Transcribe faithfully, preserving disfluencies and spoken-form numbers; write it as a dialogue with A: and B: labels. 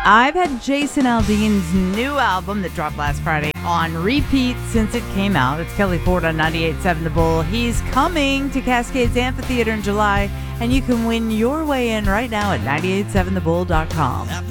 A: I've had Jason Aldean's new album that dropped last Friday on repeat since it came out. It's Kelly Ford on ninety-eight point seven The Bull. He's coming to Cascades Amphitheater in July, and you can win your way in right now at ninety eight seven the bull dot com.